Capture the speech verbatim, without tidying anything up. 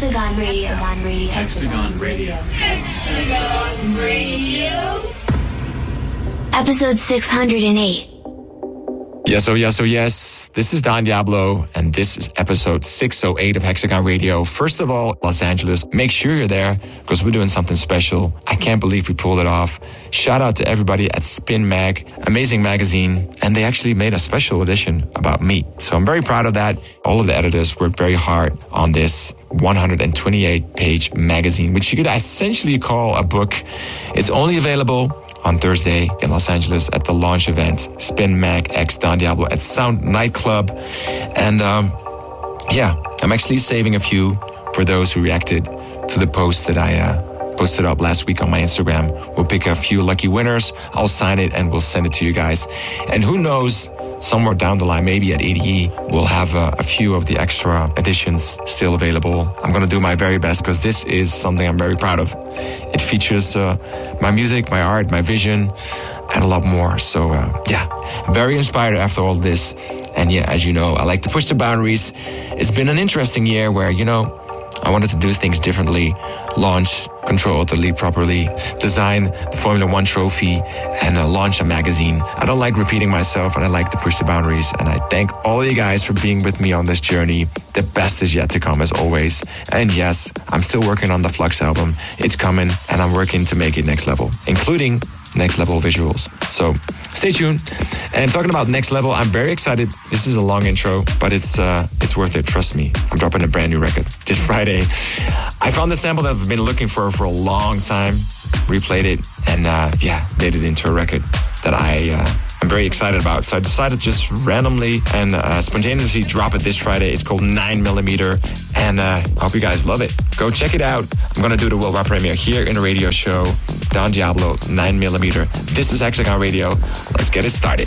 Hexagon Radio. Hexagon Radio. Hexagon Radio. Hexagon Radio. Episode six hundred eight. Yes, oh yes, oh yes. This is Don Diablo, and this is episode six oh eight of Hexagon Radio. First of all, Los Angeles, make sure you're there because we're doing something special. I can't believe we pulled it off. Shout out to everybody at Spin Mag, amazing magazine, and they actually made a special edition about me. So I'm very proud of that. All of the editors worked very hard on this one hundred twenty-eight page magazine, which you could essentially call a book. It's only available on Thursday in Los Angeles at the launch event, Spin Mag X Don Diablo at Sound Nightclub. And um, yeah, I'm actually saving a few for those who reacted to the post that I uh, posted up last week on my Instagram. We'll pick a few lucky winners. I'll sign it and we'll send it to you guys. And who knows, somewhere down the line, maybe at A D E, we'll have uh, a few of the extra editions still available. I'm going to do my very best because this is something I'm very proud of. It features uh, my music, my art, my vision, and a lot more. So uh, yeah, very inspired after all this. And yeah, as you know, I like to push the boundaries. It's been an interesting year where, you know, I wanted to do things differently, launch Control the Lead properly, design the Formula One trophy, and uh, launch a magazine. I don't like repeating myself, and I like to push the boundaries. And I thank all of you guys for being with me on this journey. The best is yet to come, as always. And yes, I'm still working on the Flux album. It's coming, and I'm working to make it next level, including next level visuals. So stay tuned. And talking about next level, I'm very excited. This is a long intro, but it's uh, it's worth it. Trust me. I'm dropping a brand new record this Friday. I found the sample that I've been looking for for a long time, replayed it, and uh, yeah, made it into a record that I uh, I'm very excited about. So I decided to just randomly and uh, spontaneously drop it this Friday. It's called nine millimeter, and uh, I hope you guys love it. Go check it out. I'm gonna do the worldwide premiere here in the radio show. Don Diablo, nine millimeter. This is Hexagon Radio. Let's get it started.